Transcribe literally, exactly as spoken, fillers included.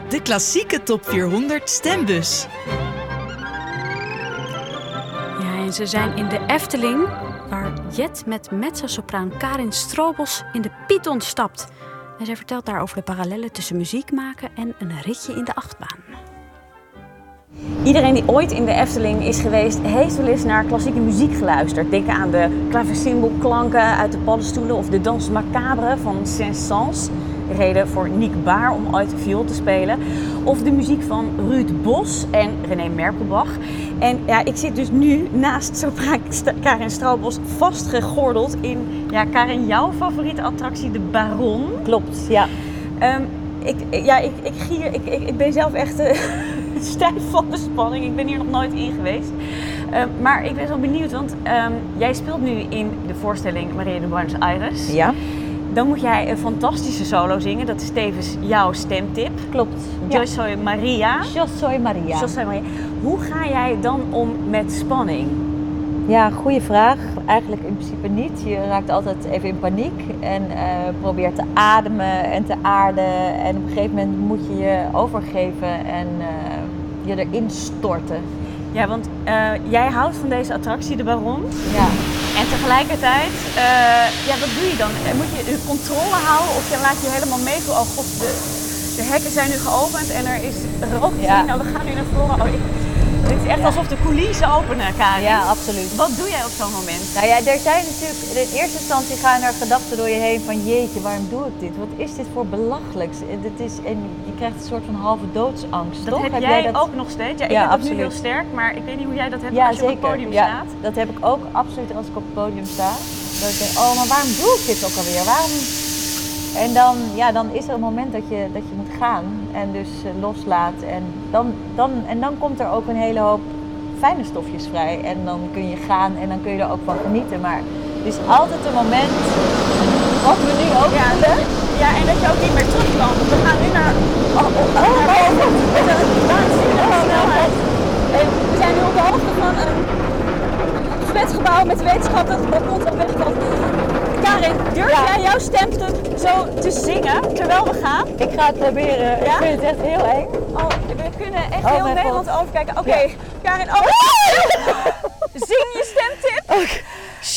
De klassieke top vierhonderd stembus. Ja, en ze zijn in de Efteling, waar Jet met mezzosopraan Karin Strobos in de Python stapt. En zij vertelt daar over de parallellen tussen muziek maken en een ritje in de achtbaan. Iedereen die ooit in de Efteling is geweest, heeft wel eens naar klassieke muziek geluisterd. Denk aan de klaversymbelklanken uit de paddenstoelen of de Danse Macabre van Saint-Saëns. Reden voor Nick Baar om ooit viool te spelen. Of de muziek van Ruud Bos en René Merkelbach. En ja, ik zit dus nu naast sopraan Karin Strobos vastgegordeld in, ja, Karin, jouw favoriete attractie, de Baron. Klopt, ja. Um, ik, ja, ik, ik, gier, ik, ik, ik ben zelf echt uh, stijf van de spanning. Ik ben hier nog nooit in geweest. Um, maar ik ben zo benieuwd, want um, jij speelt nu in de voorstelling Maria de Buenos Aires. Ja. Dan moet jij een fantastische solo zingen. Dat is tevens jouw stemtip. Klopt. Yo soy Maria. Yo soy Maria. Yo soy Maria. Hoe ga jij dan om met spanning? Ja, goede vraag. Eigenlijk in principe niet. Je raakt altijd even in paniek en uh, probeert te ademen en te aarden. En op een gegeven moment moet je je overgeven en uh, je erin storten. Ja, want uh, jij houdt van deze attractie, de Baron. Ja. En tegelijkertijd, uh, ja, wat doe je dan? Moet je de controle houden of je laat je helemaal meevoelen? Oh god, de, de hekken zijn nu geopend en er is rook te zien. Ja. Nou, we gaan nu naar voren. Oh, ik, het is echt ja. alsof de coulissen openen, Karin. Ja, absoluut. Wat doe jij op zo'n moment? Nou ja, er zijn natuurlijk, in eerste instantie gaan er gedachten door je heen van jeetje, waarom doe ik dit? Wat is dit voor belachelijks? Dit is, en je krijgt een soort van halve doodsangst, dat toch? heb, heb jij, jij dat ook nog steeds? Ja, ik ja, heb dat absoluut. nu heel sterk, maar ik weet niet hoe jij dat hebt ja, als je zeker. op het podium ja, staat. Dat heb ik ook absoluut als ik op het podium sta. Dat ik denk, oh, maar waarom doe ik dit ook alweer? Waarom... En dan, ja, dan is er een moment dat je, dat je moet gaan en dus uh, loslaat. En dan, dan, en dan komt er ook een hele hoop fijne stofjes vrij. En dan kun je gaan en dan kun je er ook van genieten. Maar het is altijd een moment, wat we nu ook ja, voelen. Ja, en dat je ook niet meer terug kan. We gaan nu naar... Oh, oh, oh, oh, oh, oh. Met een waanzinnige snelheid. En we zijn nu op de hoogte van een flatgebouw met de wetenschap dat het balkon op weg kan. Karin, durf ja. jij jouw stemstuk zo te zingen terwijl we gaan? Ik ga het proberen. Ja? Ik vind het echt heel eng. Oh, we kunnen echt oh, heel Nederland overkijken. Oké, okay. ja. Karin, oh! Zing je stemtip. Okay.